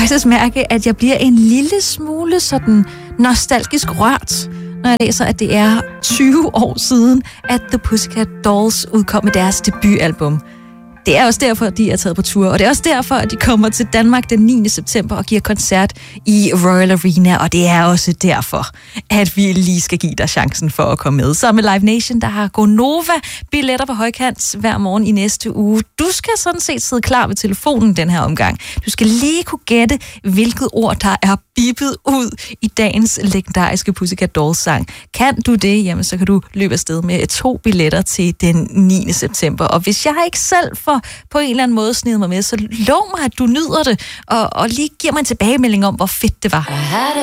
faktisk mærke, at jeg bliver en lille smule sådan nostalgisk rørt, når jeg læser, at det er 20 år siden, at The Pussycat Dolls udkom med deres debutalbum. Det er også derfor, de er taget på tur, og det er også derfor, at de kommer til Danmark den 9. september og giver koncert i Royal Arena, og det er også derfor, at vi lige skal give dig chancen for at komme med. Så med Live Nation, der har Gonova billetter på højkant hver morgen i næste uge. Du skal sådan set sidde klar ved telefonen den her omgang. Du skal lige kunne gætte, hvilket ord, der er bippet ud i dagens legendariske Pussycat Dolls sang. Kan du det, jamen så kan du løbe afsted med 2 billetter til den 9. september. Og hvis jeg ikke selv får på en eller anden måde snidet mig med, så lov mig, at du nyder det, og lige giver mig en tilbagemelding om, hvor fedt det var.